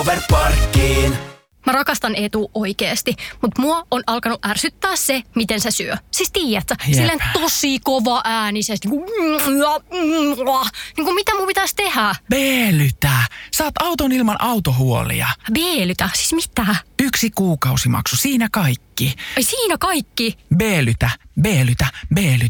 Overparkkiin. Mä rakastan Eetu oikeesti, mutta mua on alkanut ärsyttää se, miten se syö. Siis tiedätkö, silleen tosi kova äänisesti. Niin kuin mitä mun pitäisi tehdä? Beelytä. Saat auton ilman autohuolia. Beelytä? Siis mitä? 1 kuukausimaksu, siinä kaikki. Ai siinä kaikki? Beelytä, beelytä, beelytä.